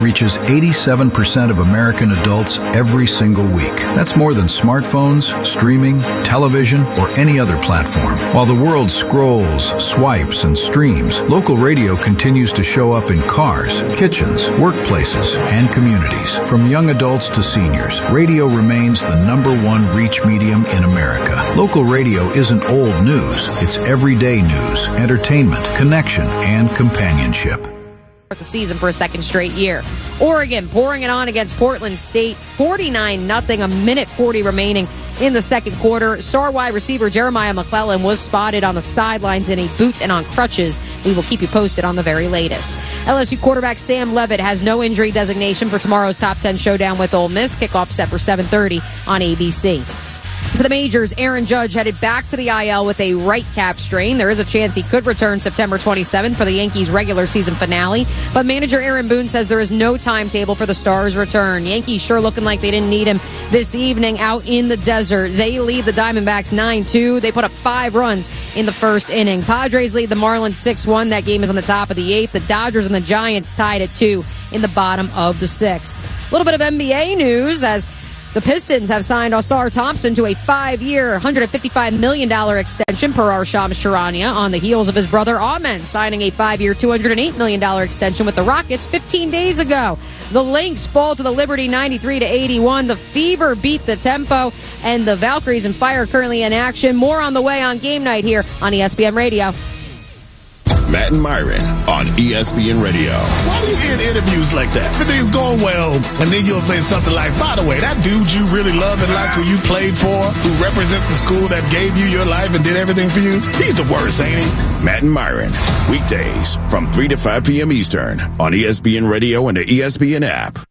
reaches 87% of American adults every single week. That's more than smartphones, streaming, television, or any other platform. While the world scrolls, swipes, and streams, local radio continues to show up in cars, kitchens, workplaces, and communities. From young adults to seniors, radio remains the #1 reach medium in America. Local radio isn't old news. It's everyday news, entertainment, connection, and companionship. The season for a second straight year. Oregon pouring it on against Portland State, 49-0, a minute 40 remaining in the second quarter. Star wide receiver Jeremiah McClellan was spotted on the sidelines in a boot and on crutches. We will keep you posted on the very latest. LSU quarterback Sam Leavitt has no injury designation for tomorrow's top 10 showdown with Ole Miss. Kickoff set for 7:30 on ABC. To the majors, Aaron Judge headed back to the IL with a right calf strain. There is a chance he could return September 27th for the Yankees' regular season finale. But manager Aaron Boone says there is no timetable for the Stars' return. Yankees sure looking like they didn't need him this evening out in the desert. They lead the Diamondbacks 9-2. They put up 5 runs in the first inning. Padres lead the Marlins 6-1. That game is on the top of the 8th. The Dodgers and the Giants tied at 2 in the bottom of the 6th. A little bit of NBA news as the Pistons have signed Ausar Thompson to a 5-year, $155 million extension per Arsham Charania on the heels of his brother Amen signing a 5-year, $208 million extension with the Rockets 15 days ago. The Lynx fall to the Liberty 93-81. The Fever beat the Tempo, and the Valkyries and Fire currently in action. More on the way on game night here on ESPN Radio. Matt and Myron on ESPN Radio. Why do you end interviews like that? Everything's going well, and then you'll say something like, by the way, that dude you really love and like who you played for, who represents the school that gave you your life and did everything for you, he's the worst, ain't he? Matt and Myron, weekdays from 3 to 5 p.m. Eastern on ESPN Radio and the ESPN app.